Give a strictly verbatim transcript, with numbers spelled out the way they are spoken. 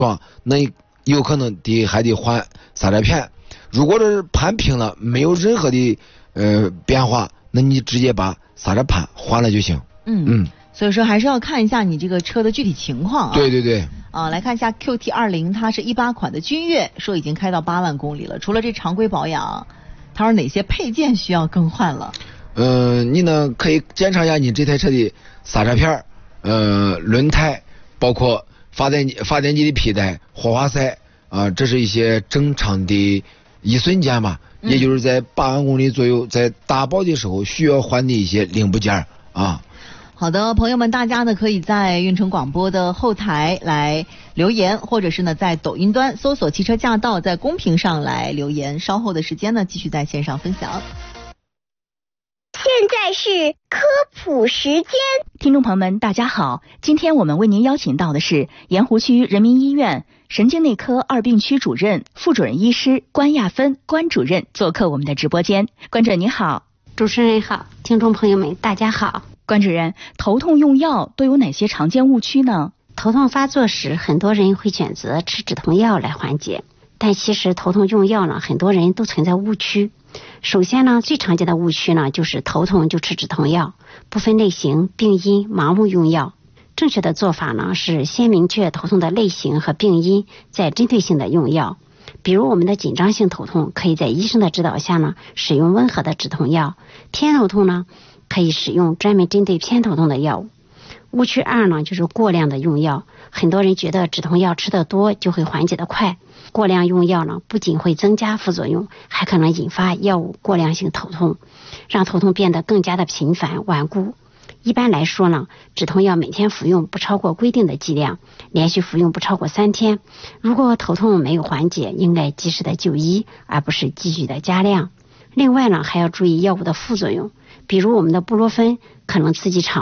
吧？那有可能得还得换撒点片。如果是盘平了，没有任何的呃变化，那你直接把刹车盘换了就行。 嗯嗯，所以说还是要看一下你这个车的具体情况啊。 对对对。 啊，来看一下 Q T 二十，它是一八款的君越，说已经开到八万公里了。除了这常规保养，他说哪些配件需要更换了？ 嗯、呃，你呢可以检查一下你这台车的刹车片、呃轮胎，包括发电机、发电机的皮带、火花塞啊、呃，这是一些正常的易损件嘛，嗯、也就是在八万公里左右，在打保的时候需要换的一些零部件啊。 好的，朋友们，大家呢可以在运城广播的后台来留言，或者是呢在抖音端搜索汽车驾到，在公屏上来留言。稍后的时间呢继续在线上分享。 现在是科普时间， 听众朋友们大家好，今天我们为您邀请到的是盐湖区人民医院神经内科二病区主任、副主任医师关亚芬关主任做客我们的直播间。关主任你好。 主持人好，听众朋友们大家好。 关主任，头痛用药都有哪些常见误区呢？ 头痛发作时，很多人会选择吃止痛药来缓解，但其实头痛用药呢，很多人都存在误区。首先呢，最常见的误区呢，就是头痛就吃止痛药，不分类型、病因，盲目用药。正确的做法呢，是先明确头痛的类型和病因，再针对性的用药。比如我们的紧张性头痛，可以在医生的指导下呢，使用温和的止痛药；偏头痛呢，可以使用专门针对偏头痛的药物。误区二呢，就是过量的用药。很多人觉得止痛药吃得多就会缓解得快，过量用药呢，不仅会增加副作用，还可能引发药物过量性头痛，让头痛变得更加的频繁顽固。一般来说呢，止痛药每天服用不超过规定的剂量，连续服用不超过三天。如果头痛没有缓解，应该及时的就医，而不是继续的加量。另外呢，还要注意药物的副作用，比如我们的布洛芬可能刺激肠